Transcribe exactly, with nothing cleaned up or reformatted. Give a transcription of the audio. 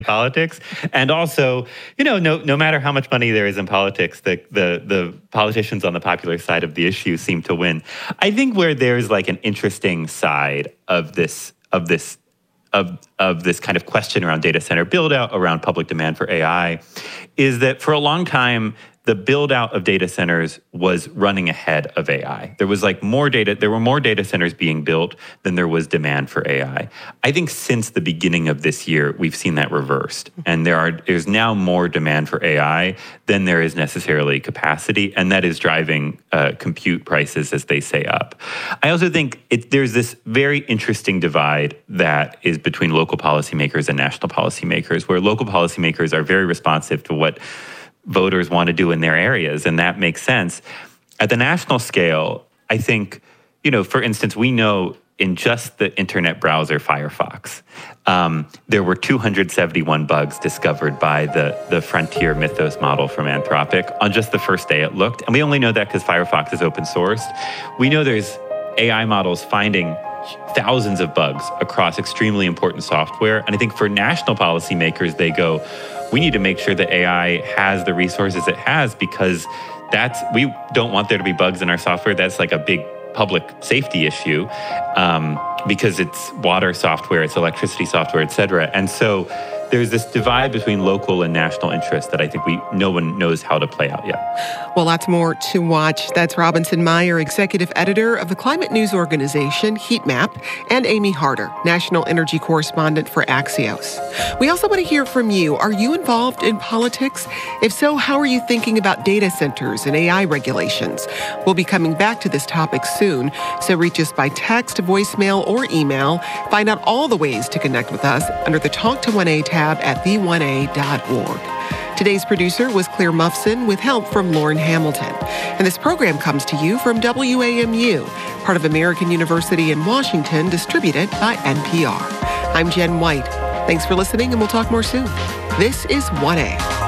politics. And also, you know, no no matter how much money there is in politics, the the the politicians on the popular side of the issue seem to win. I think where there's like an interesting side of this of this of of this kind of question around data center build out, around public demand for A I, is that for a long time the build out of data centers was running ahead of A I. There was like more data, there were more data centers being built than there was demand for A I. I think since the beginning of this year, we've seen that reversed. And there are there's now more demand for A I than there is necessarily capacity, and that is driving uh, compute prices, as they say, up. I also think it, there's this very interesting divide that is between local policymakers and national policymakers, where local policymakers are very responsive to what voters want to do in their areas, and that makes sense. At the national scale, I think, you know, for instance, we know in just the internet browser Firefox, um, there were two hundred seventy-one bugs discovered by the, the Frontier Mythos model from Anthropic on just the first day it looked. And we only know that because Firefox is open sourced. We know there's A I models finding thousands of bugs across extremely important software. And I think for national policymakers, they go, we need to make sure that A I has the resources it has, because that's, we don't want there to be bugs in our software. That's like a big public safety issue um, because it's water software, it's electricity software, et cetera. And so there's this divide between local and national interest that I think we no one knows how to play out yet. Well, lots more to watch. That's Robinson Meyer, executive editor of the climate news organization Heat Map, and Amy Harder, national energy correspondent for Axios. We also want to hear from you. Are you involved in politics? If so, how are you thinking about data centers and A I regulations? We'll be coming back to this topic soon, so reach us by text, voicemail, or email. Find out all the ways to connect with us under the Talk to one A tab at v one a dot org. Today's producer was Claire Muffson with help from Lauren Hamilton. And this program comes to you from W A M U, part of American University in Washington, distributed by N P R. I'm Jen White. Thanks for listening, and we'll talk more soon. This is one A.